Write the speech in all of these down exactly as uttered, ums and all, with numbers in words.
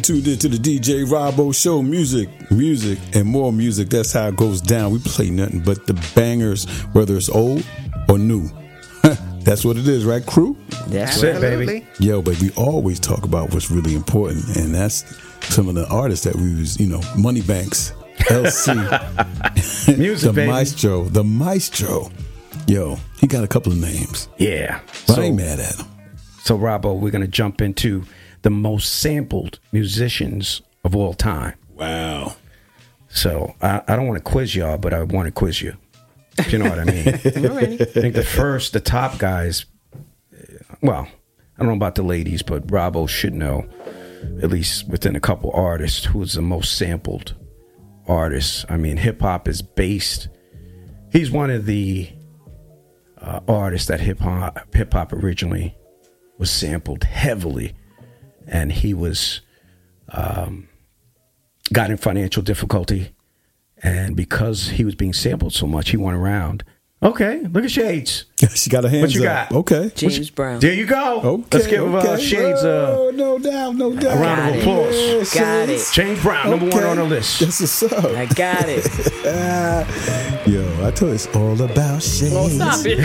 Tuned into the D J Robbo Show. Music, music, and more music. That's how it goes down. We play nothing but the bangers, whether it's old or new. That's what it is, right, crew? That's it, baby. Yo, but we always talk about what's really important, and that's some of the artists that we use, you know, Money Banks, L C, music, the baby. Maestro, the Maestro. Yo, he got a couple of names. Yeah. But So, I ain't mad at him. so Robbo, we're going to jump into the most sampled musicians of all time. Wow. So I, I don't want to quiz y'all, but I want to quiz you. If you know what I mean. I think the first, the top guys, well, I don't know about the ladies, but Robbo should know, at least within a couple artists, who is the most sampled artist. I mean, hip-hop is based, he's one of the uh, artists that hip-hop hip-hop originally was sampled heavily. And he was, um, got in financial difficulty. And because he was being sampled so much, he went around. Okay, look at Shades. She got her hands What you up. got? Okay. James you, Brown. There you go. Okay. Let's give okay. uh, Shades a, oh, no doubt, no doubt. a round of it. applause. Yeah, Got Shades. it. James Brown, number Okay. one on the list. That's what's up. I got it. Ah, yo, I told you it's all about Shades. Oh, stop it.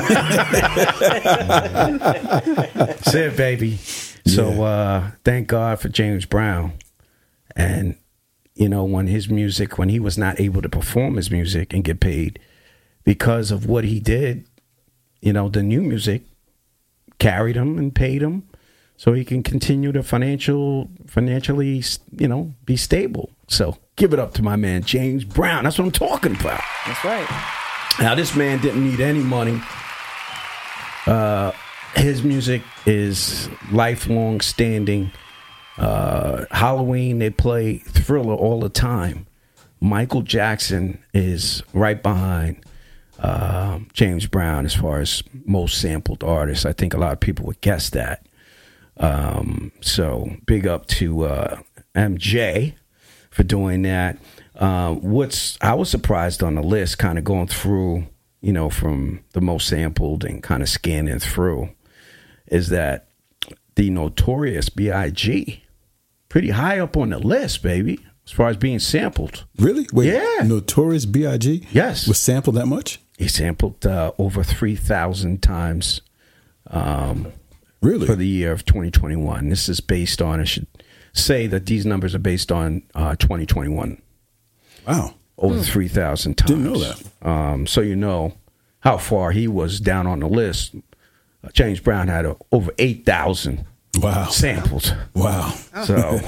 That's it, baby. So uh, thank God for James Brown. And, you know, when his music, when he was not able to perform his music and get paid because of what he did, you know, the new music carried him and paid him so he can continue to financial, financially, you know, be stable. So give it up to my man, James Brown. That's what I'm talking about. That's right. Now, this man didn't need any money. Uh, his music is lifelong standing. Uh, Halloween, they play Thriller all the time. Michael Jackson is right behind uh, James Brown as far as most sampled artists. I think a lot of people would guess that. Um, so big up to uh, M J for doing that. Uh, what's I was surprised on the list, kind of going through, you know, from the most sampled and kind of scanning through, is that the Notorious B I G pretty high up on the list, baby, as far as being sampled. Really? Wait, Yeah. Notorious B I G Yes. was sampled that much? He sampled uh, over three thousand times um, Really? for the year of twenty twenty-one. This is based on, I should say that these numbers are based on uh, twenty twenty-one. Wow. Over three thousand times. Didn't know that. Um, so you know how far he was down on the list. Uh, James Brown had uh, over eight thousand Wow. samples. Wow. So,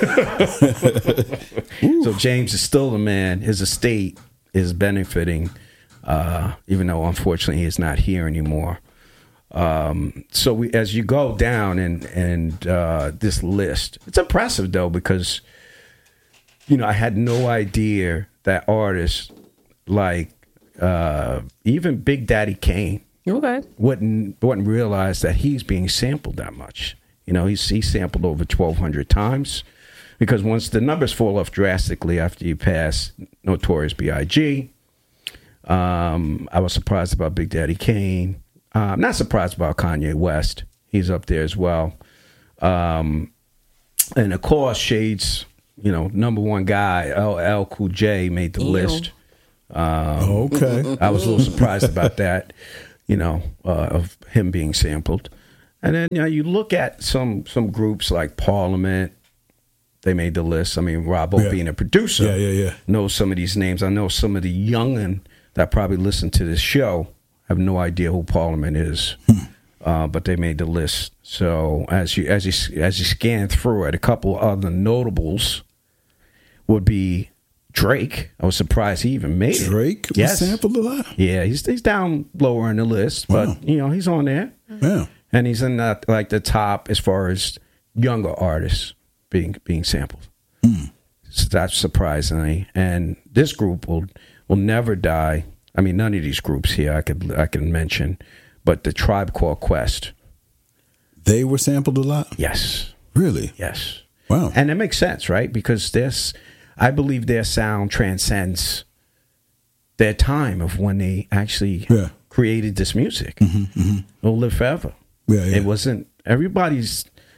so James is still the man. His estate is benefiting, uh, even though unfortunately he is not here anymore. Um, so we, as you go down and and uh, this list, it's impressive though, because you know I had no idea that artists like uh, even Big Daddy Kane Okay. wouldn't wouldn't realize that he's being sampled that much. You know, he's he's sampled over twelve hundred times, because once the numbers fall off drastically after you pass Notorious B I G, um, I was surprised about Big Daddy Kane. Uh, I'm not surprised about Kanye West. He's up there as well. Um, and of course, Shades, you know, number one guy, L L Cool J made the Ew. list. Um, Okay. I was a little surprised about that, you know, uh, of him being sampled. And then, you know, you look at some some groups like Parliament, they made the list. I mean, Robbo Yeah. being a producer Yeah, yeah, yeah. knows some of these names. I know some of the youngin' that probably listen to this show have no idea who Parliament is, uh, but they made the list. So as you as you as you scan through it, a couple other notables would be Drake. I was surprised he even made it. Drake was Yes. sampled a lot. Yeah, he's he's down lower on the list, but Wow. you know he's on there, Yeah. and he's in that, like the top as far as younger artists being being sampled. So that's surprising. And this group will will never die. I mean, none of these groups here I could I can mention, but the Tribe Called Quest. They were sampled a lot? Yes, Really? yes. Wow. And it makes sense, right? Because this, I believe their sound transcends their time of when they actually Yeah. created this music. Mm-hmm, mm-hmm. It'll live forever. Yeah, yeah. It wasn't everybody's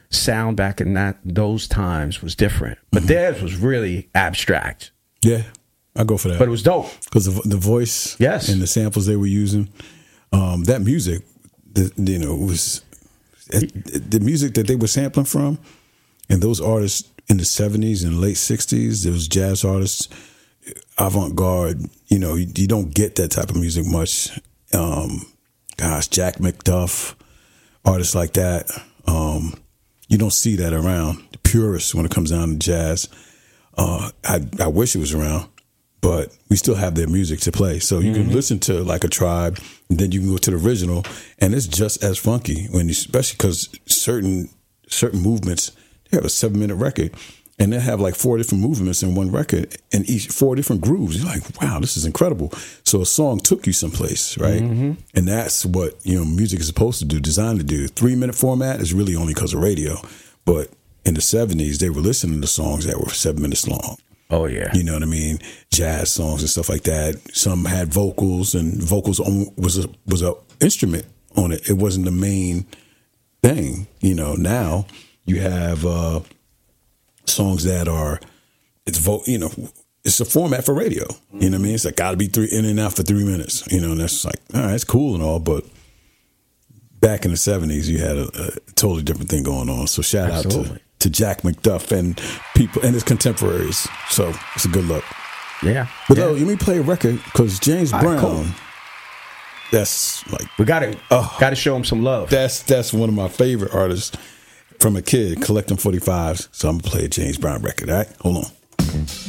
sound back in that those times was different. But mm-hmm. theirs was really abstract. Yeah, I go for that. But it was dope because the, the voice, yes, and the samples they were using, um, that music, the, you know, was the music that they were sampling from, and those artists in the seventies and late sixties, there was jazz artists, avant-garde. You know, you, you don't get that type of music much. Um, gosh, Jack McDuff, artists like that. Um, you don't see that around. The purists when it comes down to jazz. Uh, I, I wish it was around, but we still have their music to play. So you mm-hmm. can listen to like a Tribe, and then you can go to the original, and it's just as funky. When you, especially because certain certain movements, they have a seven minute record, and they have like four different movements in one record, and each four different grooves. You're like, wow, this is incredible. So a song took you someplace, right? Mm-hmm. And that's what, you know, music is supposed to do, designed to do. Three minute format is really only because of radio, but in the seventies, they were listening to songs that were seven minutes long. Oh, yeah. You know what I mean? Jazz songs and stuff like that. Some had vocals, and vocals on, was a was a instrument on it. It wasn't the main thing. You know, now you have uh, songs that are, it's vo- you know, it's a format for radio. You know what I mean? It's like got to be three in and out for three minutes. You know, and that's like, all right, it's cool and all, but back in the seventies, you had a, a totally different thing going on. So shout Absolutely. out to. to Jack McDuff and people and his contemporaries. So it's a good look. Yeah. But yeah. though, let me play a record because James All Brown, right, cool. that's like we got to oh, got to show him some love. That's that's one of my favorite artists from a kid collecting forty-fives. So I'm gonna play a James Brown record. All right, hold on.